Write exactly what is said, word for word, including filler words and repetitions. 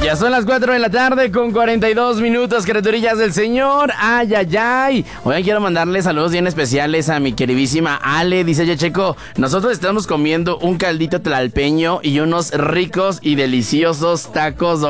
Ya son las cuatro de la tarde con cuarenta y dos minutos, criaturillas del Señor. Ay, ay, ay. Hoy quiero mandarle saludos bien especiales a mi queridísima Ale. Dice, oye, Checo, nosotros estamos comiendo un caldito tlalpeño y unos ricos y deliciosos tacos